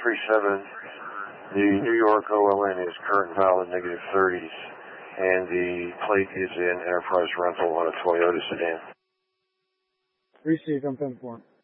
737, the New York OLN is current valid -30s, and the plate is in enterprise rental on a Toyota sedan. Received on 10-4.